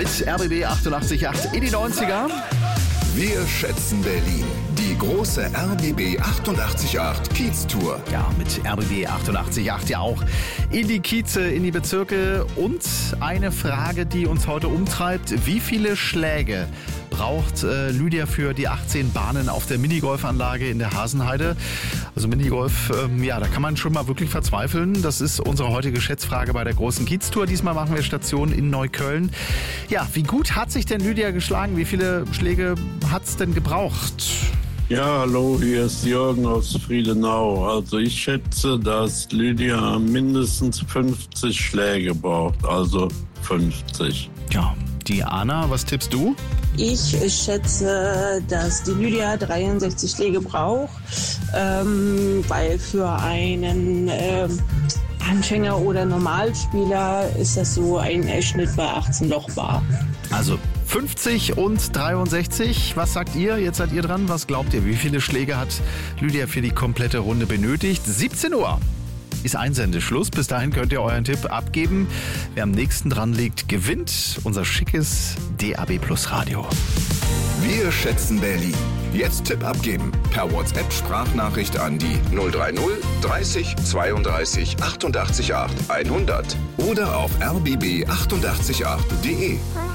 mit RBB 88.8 in die 90er. Wir schätzen Berlin. Die große RBB 88.8 Kiez-Tour. Ja, mit RBB 88.8 ja auch in die Kieze, in die Bezirke. Und eine Frage, die uns heute umtreibt. Wie viele Schläge braucht Lydia für die 18 Bahnen auf der Minigolfanlage in der Hasenheide? Also Minigolf, da kann man schon mal wirklich verzweifeln. Das ist unsere heutige Schätzfrage bei der großen Kiez-Tour. Diesmal machen wir Station in Neukölln. Ja, wie gut hat sich denn Lydia geschlagen? Wie viele Schläge hat es denn gebraucht? Ja, hallo, hier ist Jürgen aus Friedenau. Also ich schätze, dass Lydia mindestens 50 Schläge braucht, also 50. Ja, die Anna, was tippst du? Ich schätze, dass die Lydia 63 Schläge braucht, weil für einen Anfänger oder Normalspieler ist das so ein Schnitt bei 18 Loch Bar. Also 50 und 63. Was sagt ihr? Jetzt seid ihr dran. Was glaubt ihr? Wie viele Schläge hat Lydia für die komplette Runde benötigt? 17 Uhr ist Einsendeschluss. Bis dahin könnt ihr euren Tipp abgeben. Wer am nächsten dran liegt, gewinnt unser schickes DAB+ Radio. Wir schätzen Berlin. Jetzt Tipp abgeben. Per WhatsApp-Sprachnachricht an die 030 30 32 88 8 100 oder auf rbb888.de.